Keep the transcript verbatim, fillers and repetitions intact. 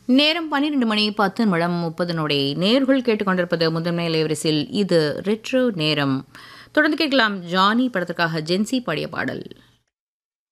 நேரம் பன்னிரண்டு மணி பத்து நிமிடம் முப்பது நொடி. நேர்கள் கேட்டுக்கொண்டிருப்பது முதன்மை லேவரிசில் இது ரெட்ரோ நேரம். தொடர்ந்து கேட்கலாம் ஜானி படத்திற்காக ஜென்சி பாடிய பாடல்.